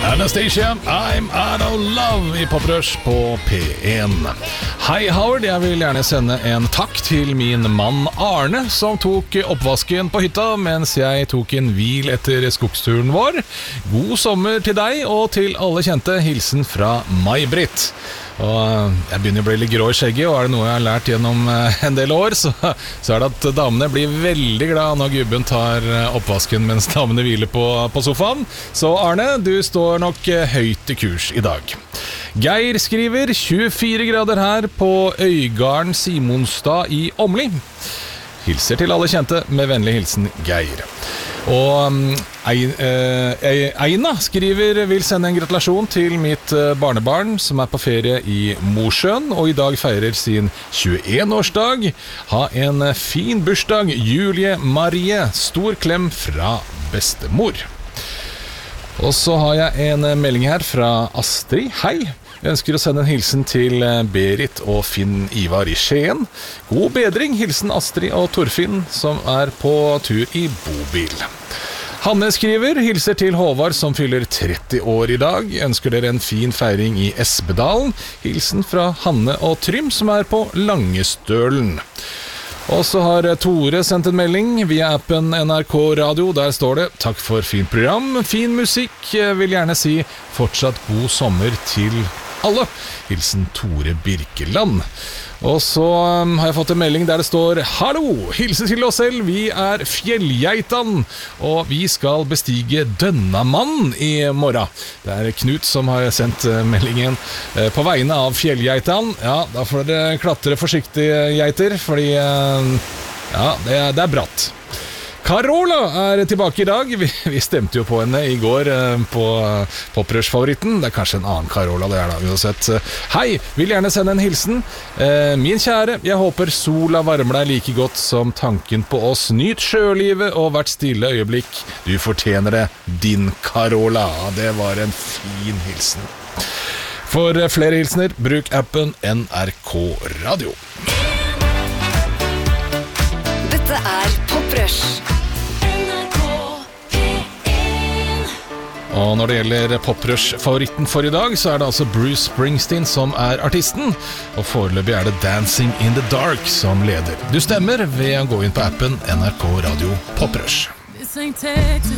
Anastacia, I'm out of love I Poprush på P1. Hei Howard, jeg vil gjerne sende en takk til min mann Arne, som tok oppvasken på hytta mens jeg tok en hvil etter skogsturen vår. God sommer til deg og til alle kjente. Hilsen fra May-Britt. Og jeg begynner å bli litt grå I skjegget, og det noe jeg har lært gjennom en del år, så det at damene blir veldig glad når gubben tar oppvasken mens damene hviler på sofaen. Så Arne, du står nok høyt I kurs I dag. Geir skriver 24 grader her på Øygarden Simonstad I Åmli. Hilser til alle kjente, med vennlig hilsen Geir. Og Eina skriver vil sende en gratulasjon til mitt barnebarn som på ferie I Mosjøen og I dag feirer sin 21-årsdag. Ha en fin bursdag, Julie Marie. Stor klem fra bestemor. Og så har jeg en melding her fra Astrid. Hei! Jeg ønsker å sende en hilsen til Berit og Finn Ivar I Skien. God bedring, hilsen Astrid og Torfinn, som på tur I bobil. Hanne skriver, hilser til Håvard som fyller 30 år I dag. Ønsker dere en fin feiring I Espedalen. Hilsen fra Hanne og Trym, som på Langestølen. Og så har Tore sendt en melding via appen NRK Radio. Der står det, takk for fint program, fin musikk. Jeg vil gjerne si fortsatt god sommer til alle. Hilsen Tore Birkeland. Og så har jeg fått en melding der det står hallo, hilse til oss selv, vi Fjellgeitan og vi skal bestige Dønnamann I morgen. Det Knut som har sendt meldingen på vegne av Fjellgeitan. Ja, da får dere klatre forsiktig geiter, fordi ja, det bratt. Carola tilbake I dag. Vi stemte jo på henne I går på Poprush-favoritten. Det kanskje en annen Carola det da, uansett. Hei, vil gjerne sende en hilsen. Min kjære, jeg håper sola varmer deg like godt som tanken på oss. Nyt sjølivet og hvert stille øyeblikk. Du fortjener det, din Carola. Det var en fin hilsen. For flere hilsener, bruk appen NRK Radio. Dette Poprush. Og når det gjelder Poprush-favoritten for I dag, så det altså Bruce Springsteen som artisten, og foreløpig det Dancing in the Dark som leder. Du stemmer ved å gå inn på appen NRK Radio Poprush. This ain't Texas,